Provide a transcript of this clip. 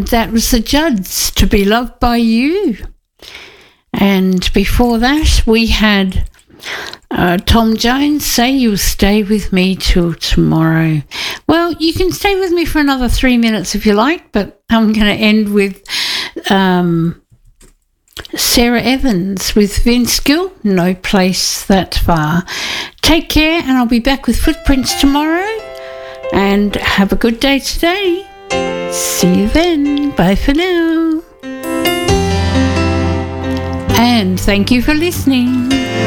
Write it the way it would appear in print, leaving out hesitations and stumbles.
that was the Judds, To Be Loved by You. And before that, we had Tom Jones, Say You'll Stay With Me Till Tomorrow. Well, you can stay with me for another 3 minutes if you like, but I'm going to end with Sarah Evans with Vince Gill, No Place That Far. Take care, and I'll be back with Footprints tomorrow. And have a good day today. See you then. Bye for now. And thank you for listening.